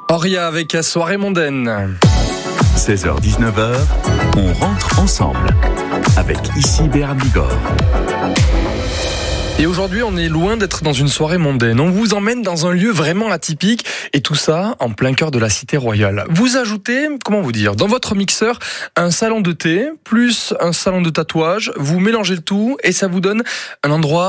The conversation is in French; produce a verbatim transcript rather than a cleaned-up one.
Auria avec la soirée mondaine. seize heures dix-neuf heures, on rentre ensemble avec ici Béarn Bigorre. Et aujourd'hui, on est loin d'être dans une soirée mondaine. On vous emmène dans un lieu vraiment atypique et tout ça en plein cœur de la cité royale. Vous ajoutez, comment vous dire, dans votre mixeur, un salon de thé plus un salon de tatouage. Vous mélangez le tout et ça vous donne un endroit